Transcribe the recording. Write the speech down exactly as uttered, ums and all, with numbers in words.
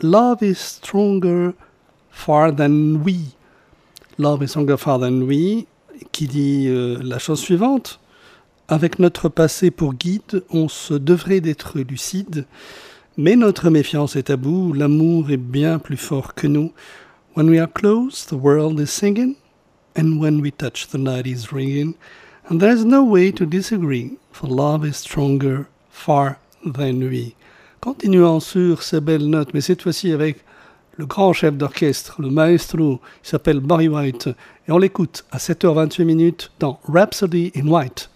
Love is stronger far than we. Love is stronger far than we, qui dit euh, la chose suivante. Avec notre passé pour guide, on se devrait d'être lucide, mais notre méfiance est à bout, l'amour est bien plus fort que nous. When we are close, the world is singing, and when we touch, the night is ringing, and there is no way to disagree, for love is stronger far than we. Continuons sur ces belles notes, mais cette fois-ci avec le grand chef d'orchestre, le maestro, il s'appelle Barry White, et on l'écoute à sept heures vingt-huit minutes dans Rhapsody in White.